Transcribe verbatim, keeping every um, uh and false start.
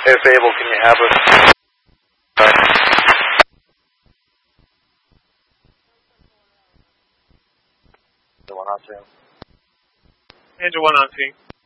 If able, can you have us? The one on two. Angel one on two.